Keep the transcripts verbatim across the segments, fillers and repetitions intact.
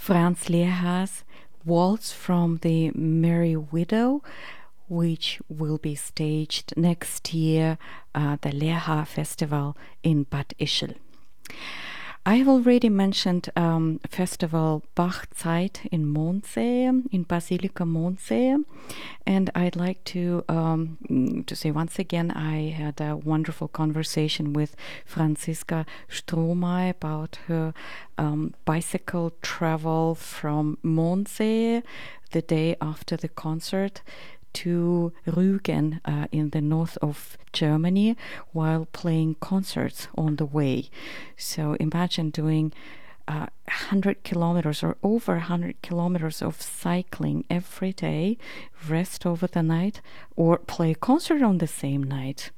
Franz Lehrha's Waltz from the Merry Widow, which will be staged next year at the Lehrha Festival in Bad Ischl. I have already mentioned um, festival Bachzeit in Mondsee, in Basilica Mondsee, and I'd like to um, to say once again I had a wonderful conversation with Franziska Strohmeier about her um, bicycle travel from Mondsee the day after the concert to Rügen uh, in the north of Germany while playing concerts on the way. So imagine doing uh, one hundred kilometers or over one hundred kilometers of cycling every day, rest over the night, or play a concert on the same night.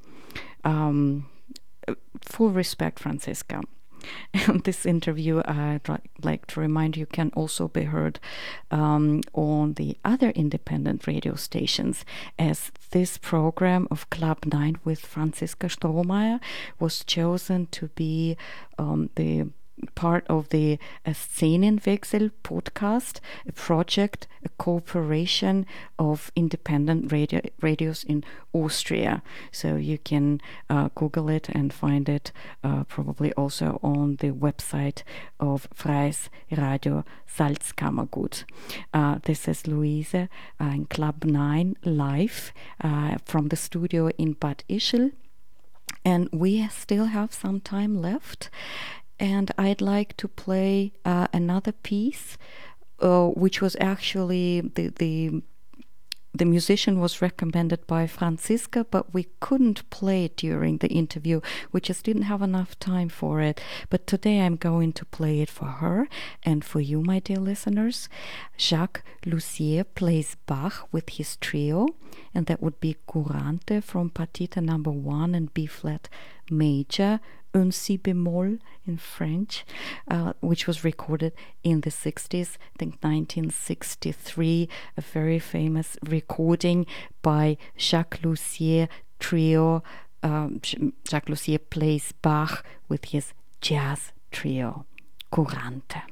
Um, full respect, Franziska. And this interview, I'd like to remind you, can also be heard um, on the other independent radio stations, as this program of Club nine with Franziska Strohmeier was chosen to be um, the part of the uh, Szenenwechsel podcast, a project, a cooperation of independent radio, radios in Austria. So you can uh, Google it and find it uh, probably also on the website of Freies Radio Salzkammergut. Uh, this is Luise uh, in Club nine live uh, from the studio in Bad Ischl. And we still have some time left. And I'd like to play uh, another piece, uh, which was actually the, the the musician was recommended by Franziska, but we couldn't play it during the interview. We just didn't have enough time for it. But today I'm going to play it for her and for you, my dear listeners. Jacques Lussier plays Bach with his trio, and that would be Courante from Partita number one and B-flat major, un si bemol in French, uh, which was recorded in the sixties, I think nineteen sixty-three, a very famous recording by Jacques Lussier trio. Um, Jacques Lussier plays Bach with his jazz trio, Courante.